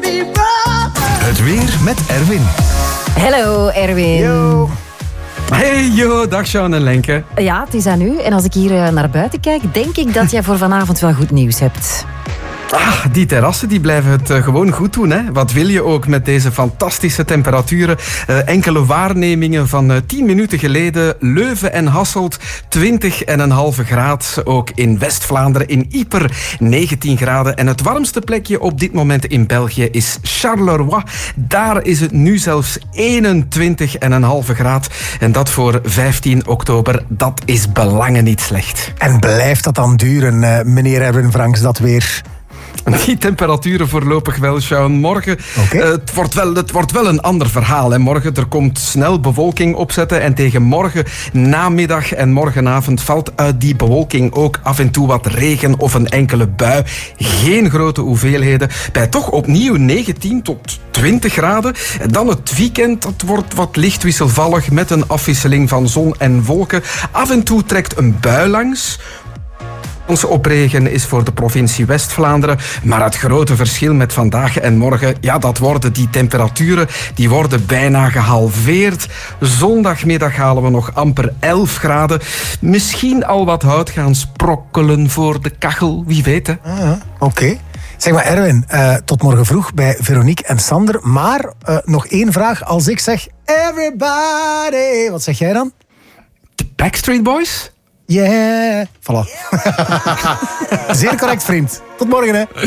Het weer met Erwin. Hallo Erwin. Yo. Hey, yo, dag Sean en Lenke. Ja, het is aan u. En als ik hier naar buiten kijk, denk ik dat jij voor vanavond wel goed nieuws hebt. Die terrassen die blijven het gewoon goed doen. Hè? Wat wil je ook met deze fantastische temperaturen? Enkele waarnemingen van 10 minuten geleden. Leuven en Hasselt 20,5 graad. Ook in West-Vlaanderen, in Yper 19 graden. En het warmste plekje op dit moment in België is Charleroi. Daar is het nu zelfs 21,5 graad. En dat voor 15 oktober, dat is belangen niet slecht. En blijft dat dan duren, meneer Erwin Franks, dat weer? Die temperaturen voorlopig wel, Sean. Morgen, het wordt wel een ander verhaal. Hè. Morgen, er komt snel bewolking opzetten en tegen morgen namiddag en morgenavond valt uit die bewolking ook af en toe wat regen of een enkele bui. Geen grote hoeveelheden. Bij toch opnieuw 19 tot 20 graden. En dan het weekend, dat wordt wat licht wisselvallig met een afwisseling van zon en wolken. Af en toe trekt een bui langs. Onze opregen is voor de provincie West-Vlaanderen, maar het grote verschil met vandaag en morgen, ja, dat worden die temperaturen, die worden bijna gehalveerd. Zondagmiddag halen we nog amper 11 graden. Misschien al wat hout gaan sprokkelen voor de kachel, wie weet hè. Oké. Zeg maar Erwin, tot morgen vroeg bij Veronique en Sander. Maar nog één vraag. Als ik zeg everybody, wat zeg jij dan? De Backstreet Boys? Yeah. Voilà. Zeer correct, vriend. Tot morgen, hè.